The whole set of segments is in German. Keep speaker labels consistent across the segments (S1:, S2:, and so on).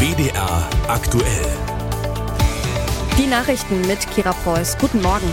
S1: WDR aktuell.
S2: Die Nachrichten mit Kira Preuß. Guten Morgen.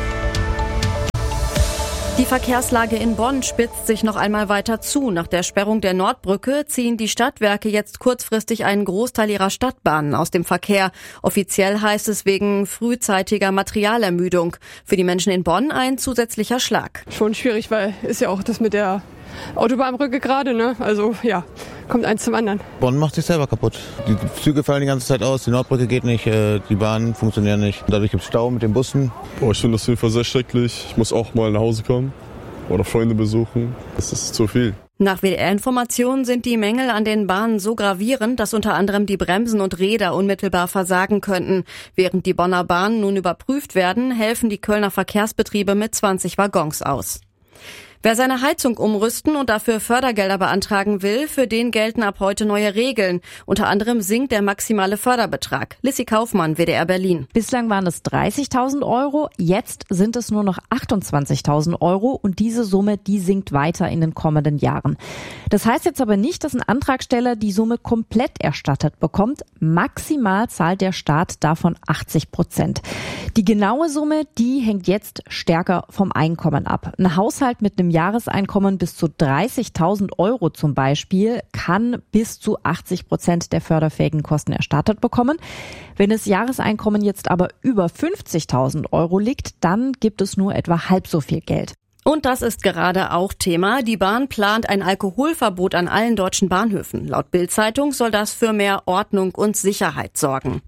S2: Die Verkehrslage in Bonn spitzt sich noch einmal weiter zu. Nach der Sperrung der Nordbrücke ziehen die Stadtwerke jetzt kurzfristig einen Großteil ihrer Stadtbahnen aus dem Verkehr. Offiziell heißt es wegen frühzeitiger Materialermüdung. Für die Menschen in Bonn ein zusätzlicher Schlag.
S3: Schon schwierig, weil ist ja auch das mit der Autobahnbrücke gerade, ne? Also ja, kommt eins zum anderen.
S4: Bonn macht sich selber kaputt. Die Züge fallen die ganze Zeit aus, die Nordbrücke geht nicht, die Bahnen funktionieren nicht. Dadurch gibt es Stau mit den Bussen.
S5: Ich finde das auf jeden Fall sehr schrecklich. Ich muss auch mal nach Hause kommen oder Freunde besuchen. Das ist zu viel.
S2: Nach WDR-Informationen sind die Mängel an den Bahnen so gravierend, dass unter anderem die Bremsen und Räder unmittelbar versagen könnten. Während die Bonner Bahnen nun überprüft werden, helfen die Kölner Verkehrsbetriebe mit 20 Waggons aus. Wer seine Heizung umrüsten und dafür Fördergelder beantragen will, für den gelten ab heute neue Regeln. Unter anderem sinkt der maximale Förderbetrag. Lissy Kaufmann, WDR Berlin.
S6: Bislang waren es 30.000 €, jetzt sind es nur noch 28.000 € und diese Summe, die sinkt weiter in den kommenden Jahren. Das heißt jetzt aber nicht, dass ein Antragsteller die Summe komplett erstattet bekommt. Maximal zahlt der Staat davon 80%. Die genaue Summe, die hängt jetzt stärker vom Einkommen ab. Ein Haushalt mit einem Jahreseinkommen bis zu 30.000 € zum Beispiel kann bis zu 80% der förderfähigen Kosten erstattet bekommen. Wenn das Jahreseinkommen jetzt aber über 50.000 € liegt, dann gibt es nur etwa halb so viel Geld.
S2: Und das ist gerade auch Thema. Die Bahn plant ein Alkoholverbot an allen deutschen Bahnhöfen. Laut Bild-Zeitung soll das für mehr Ordnung und Sicherheit sorgen.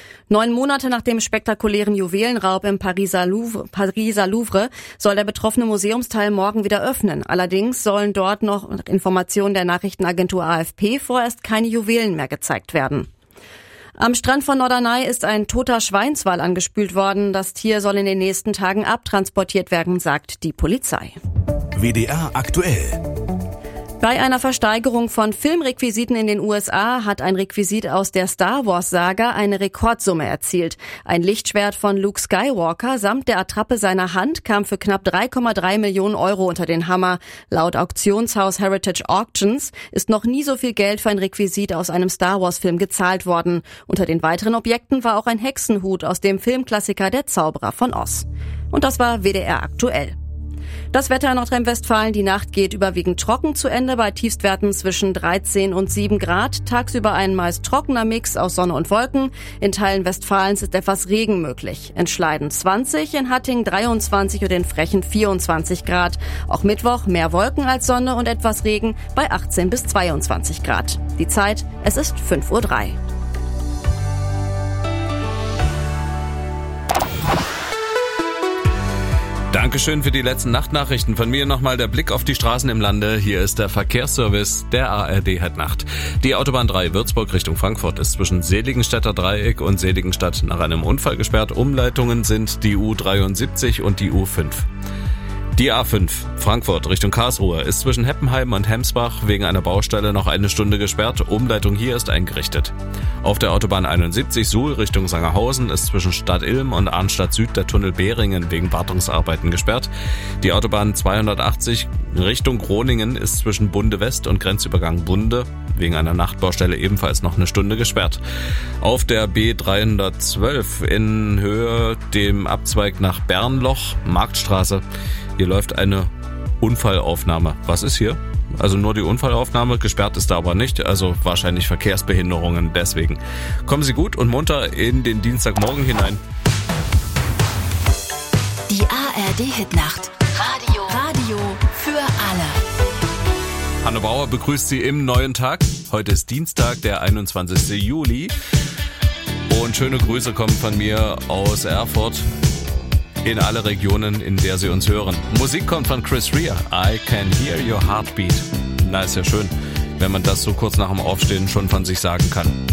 S2: 9 Monate nach dem spektakulären Juwelenraub im Pariser Louvre soll der betroffene Museumsteil morgen wieder öffnen. Allerdings sollen dort noch nach Informationen der Nachrichtenagentur AFP vorerst keine Juwelen mehr gezeigt werden. Am Strand von Norderney ist ein toter Schweinswal angespült worden. Das Tier soll in den nächsten Tagen abtransportiert werden, sagt die Polizei.
S1: WDR aktuell.
S2: Bei einer Versteigerung von Filmrequisiten in den USA hat ein Requisit aus der Star-Wars-Saga eine Rekordsumme erzielt. Ein Lichtschwert von Luke Skywalker samt der Attrappe seiner Hand kam für knapp 3,3 Millionen € unter den Hammer. Laut Auktionshaus Heritage Auctions ist noch nie so viel Geld für ein Requisit aus einem Star-Wars-Film gezahlt worden. Unter den weiteren Objekten war auch ein Hexenhut aus dem Filmklassiker Der Zauberer von Oz. Und das war WDR aktuell. Das Wetter in Nordrhein-Westfalen, die Nacht geht überwiegend trocken zu Ende bei Tiefstwerten zwischen 13 und 7 Grad. Tagsüber ein meist trockener Mix aus Sonne und Wolken. In Teilen Westfalens ist etwas Regen möglich. In Schleiden 20, in Hattingen 23 und in Frechen 24 Grad. Auch Mittwoch mehr Wolken als Sonne und etwas Regen bei 18 bis 22 Grad. Die Zeit, es ist 5:03 Uhr.
S7: Dankeschön für die letzten Nachtnachrichten. Von mir nochmal der Blick auf die Straßen im Lande. Hier ist der Verkehrsservice der ARD Nacht. Die Autobahn 3 Würzburg Richtung Frankfurt ist zwischen Seligenstädter Dreieck und Seligenstadt nach einem Unfall gesperrt. Umleitungen sind die U73 und die U5. Die A5 Frankfurt Richtung Karlsruhe ist zwischen Heppenheim und Hemsbach wegen einer Baustelle noch eine Stunde gesperrt. Umleitung hier ist eingerichtet. Auf der Autobahn 71 Suhl Richtung Sangerhausen ist zwischen Stadt Ilm und Arnstadt Süd der Tunnel Behringen wegen Wartungsarbeiten gesperrt. Die Autobahn 280 Richtung Groningen ist zwischen Bunde West und Grenzübergang Bunde wegen einer Nachtbaustelle ebenfalls noch eine Stunde gesperrt. Auf der B312 in Höhe dem Abzweig nach Bernloch, Marktstraße. Hier läuft eine Unfallaufnahme. Was ist hier? Also nur die Unfallaufnahme, gesperrt ist da aber nicht, also wahrscheinlich Verkehrsbehinderungen deswegen. Kommen Sie gut und munter in den Dienstagmorgen hinein.
S8: Die ARD-Hitnacht. Radio für alle.
S7: Hanne Bauer begrüßt Sie im neuen Tag. Heute ist Dienstag, der 21. Juli. Und schöne Grüße kommen von mir aus Erfurt in alle Regionen, in der Sie uns hören. Musik kommt von Chris Rea. I Can Hear Your Heartbeat. Na, ist ja schön, wenn man das so kurz nach dem Aufstehen schon von sich sagen kann.